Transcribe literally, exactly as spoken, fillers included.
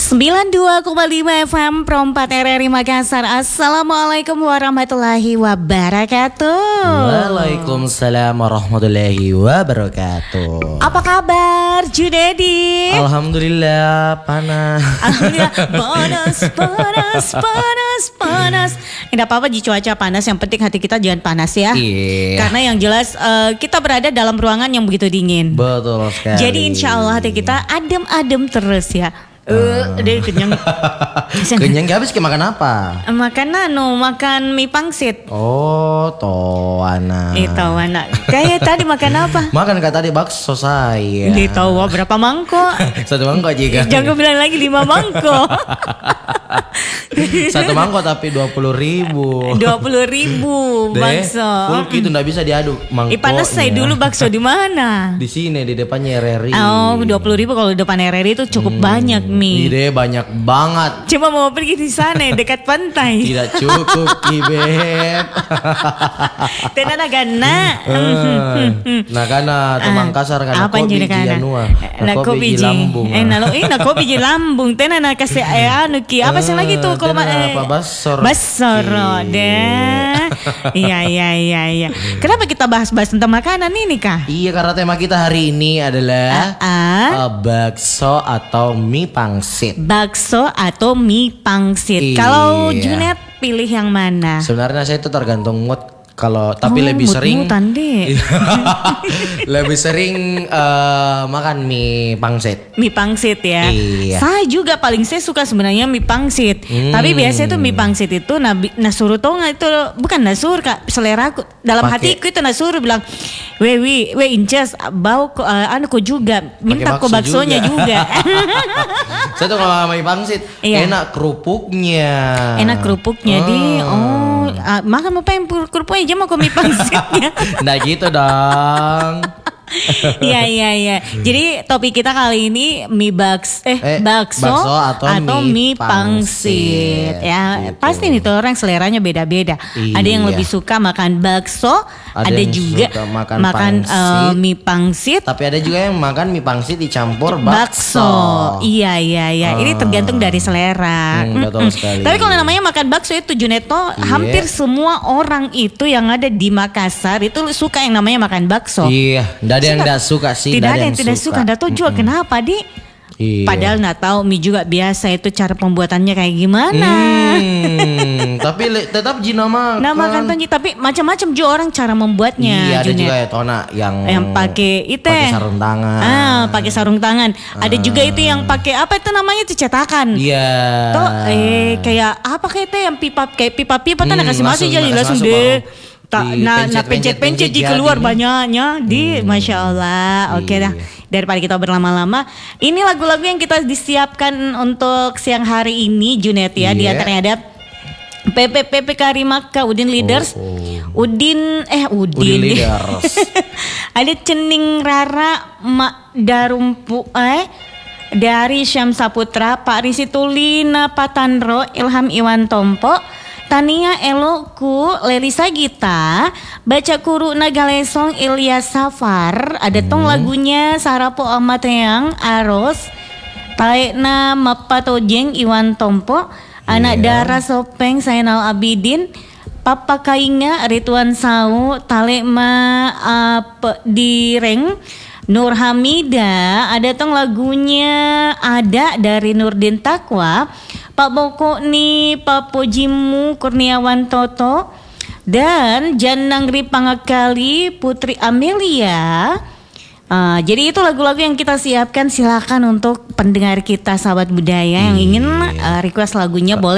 sembilan puluh dua koma lima F M Pro empat R R I Makassar. Assalamualaikum warahmatullahi wabarakatuh. Waalaikumsalam warahmatullahi wabarakatuh. Apa kabar Junedi? Alhamdulillah panas. Alhamdulillah panas, panas, panas, panas. Tidak apa-apa di cuaca panas, yang penting hati kita jangan panas ya. Iya. Karena yang jelas uh, kita berada dalam ruangan yang begitu dingin. Betul sekali. Jadi insya Allah hati kita adem-adem terus ya. Eh, uh, deh kenyang. Kenyang gak habis ke makan apa? Makan anu, makan mie pangsit. Oh, toana. Eh, toana. Kayak tadi makan apa? Makan kata tadi bakso saya. Di tawa berapa mangkok? Satu mangkok juga. Jangan bilang lagi lima mangkok. Satu mangkok tapi dua puluh ribu. Dua puluh ribu bakso. Full gitu nggak bisa diaduk mangkoknya. Eh, panas saya dulu bakso di mana? Di sini di depannya R R I. Oh, dua puluh ribu kalau di depan R R I itu cukup hmm, banyak mie. Ide banyak banget. Cuma mau pergi di sana dekat pantai. Tidak cukup, Kibet. Tenana gana. Nah karena tu Makassar kan apa kopi jianua. Nah kopi lambung. Eh nalo eh nah kopi lambung. Tenana kasih eh anu ki apa sih lagi tuh kalau eh basor. Basor deh. Iya iya iya iya. Kenapa kita bahas-bahas tentang makanan ini kah? Iya karena tema kita hari ini adalah uh, uh. Uh, bakso atau mie pangsit. Bakso atau mie pangsit. Iya. Kalau Junet pilih yang mana? Sebenarnya saya itu tergantung mood. Kalau tapi oh, lebih sering lebih sering uh, makan mie pangsit. Mie pangsit ya. Iya. Saya juga paling saya suka sebenarnya mie pangsit. Hmm. Tapi biasanya tuh mie pangsit itu nabi nasuru tonga itu bukan nasur kak, selera aku dalam Pake. hatiku itu nasuru bilang, "We we we inces bau uh, anu kok juga minta kok baksonya juga." juga. Saya tuh kalau mie pangsit iya. enak kerupuknya. Enak kerupuknya oh. di oh uh, makan apa yang kerupuknya aja mau ke mie pangsitnya. Nah gitu dong. Iya iya iya. Jadi topik kita kali ini mie baks eh, eh bakso, bakso atau, atau mie, mie pangsit. pangsit. Ya, gitu. Pasti nih tuh orang seleranya beda-beda. Iya. Ada yang lebih suka makan bakso, ada, ada juga makan, makan uh, mie pangsit. Tapi ada juga yang makan mie pangsit dicampur bakso. bakso. Iya iya iya. Ah. Ini tergantung dari selera. Hmm, betul sekali. Tapi kalau namanya makan bakso itu Juneto, yeah. hampir semua orang itu yang ada di Makassar itu suka yang namanya makan bakso. Iya. Ada yang tidak suka sih, tidak ada yang, yang tidak suka. Tidak tahu juga mm-hmm. kenapa di. Iya. Padahal nggak tahu mie juga biasa itu cara pembuatannya kayak gimana. Hmm, tapi le, tetap Jina makan. Nah makan tonji, tapi macam-macam juga orang cara membuatnya. Iya ada juga ya Tona yang yang pakai itu. Pakai sarung tangan. Ah, pakai sarung tangan. Ah. Ada juga itu yang pakai apa itu namanya itu cetakan. Iya. Tuh eh kayak apa kayak itu yang pipa kayak pipa-pipa tuh hmm, kasih masuk jadi langsung deh. Tak, nah, nah pencet-pencet di keluar banyaknya di hmm. Masya Allah. Oke okay dah. Daripada kita berlama-lama, ini lagu-lagu yang kita disiapkan untuk siang hari ini Junet ya. Yeah. Di antaranya ada P P P P Karimaka Udin Leaders. Oh, oh. Udin eh Udin, Udin Leaders. Ada Cening Rara Mak Darumpu eh dari Syam Saputra, Pak Risi Tulina Patanro, Ilham Iwan Tompo, Tania Eloku, Lelisa Gita, Baca Kuru Nagalesong, Ilyas Safar, ada tong hmm. lagunya Sarapo Amateyang, Aros, Taekna Mapatojeng, Iwan Tompo, yeah. Anak Dara Sopeng, Sainal Abidin, Papa Kainga, Rituan Sau, Talekma Ap Direng, Nur Hamida, ada tong lagunya Ada dari Nurdin Takwa, Pak Boko nih, Pak Pojimu Kurniawan Toto, dan Janangri Pangakali Putri Amelia. Uh, jadi itu lagu-lagu yang kita siapkan. Silakan untuk pendengar kita sahabat budaya yang ingin uh, request lagunya boleh